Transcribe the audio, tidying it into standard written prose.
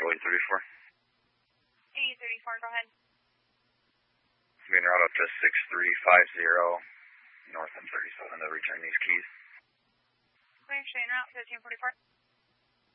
Control 834. 834, go ahead. Being route up to 6350 North M37 to return these keys. Clear, stay en route, 1544.